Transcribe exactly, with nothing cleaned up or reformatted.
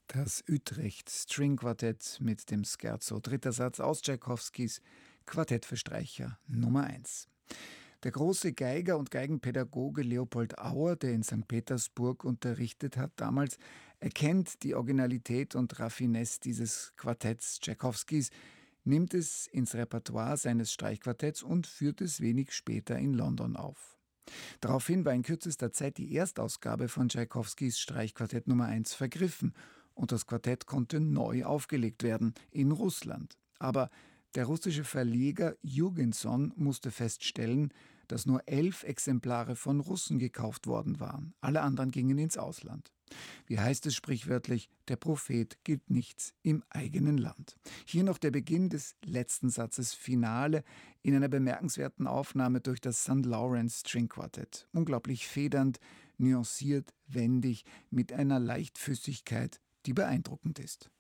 Das Utrecht String Quartett mit dem Scherzo, dritter Satz aus Tschaikowskis Quartett für Streicher Nummer eins. Der große Geiger und Geigenpädagoge Leopold Auer, der in Sankt Petersburg unterrichtet hat damals, erkennt die Originalität und Raffinesse dieses Quartetts Tschaikowskis, nimmt es ins Repertoire seines Streichquartetts und führt es wenig später in London auf. Daraufhin war in kürzester Zeit die Erstausgabe von Tschaikowskis Streichquartett Nummer eins vergriffen und das Quartett konnte neu aufgelegt werden in Russland. Aber der russische Verleger Jurgenson musste feststellen, dass nur elf Exemplare von Russen gekauft worden waren. Alle anderen gingen ins Ausland. Wie heißt es sprichwörtlich, der Prophet gilt nichts im eigenen Land. Hier noch der Beginn des letzten Satzes Finale in einer bemerkenswerten Aufnahme durch das Sankt Lawrence String Quartett. Unglaublich federnd, nuanciert, wendig, mit einer Leichtfüßigkeit, die beeindruckend ist.